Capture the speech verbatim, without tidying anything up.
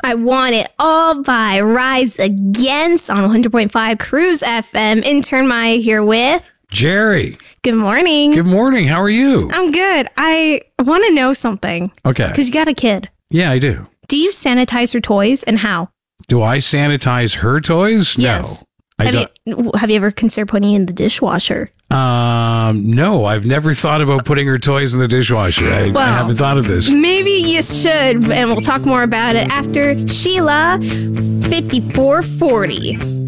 I Want It All by Rise Against on one hundred point five Cruise F M. Intern Maya here with... Jerry. Good morning. Good morning. How are you? I'm good. I want to know something. Okay. Because you got a kid. Yeah, I do. Do you sanitize her toys and how? Do I sanitize her toys? Yes. No. I Have you, have you ever considered putting it in the dishwasher? Um, no, I've never thought about putting her toys in the dishwasher. I, Well, I haven't thought of this. Maybe you should, and we'll talk more about it after Sheila fifty-four forty.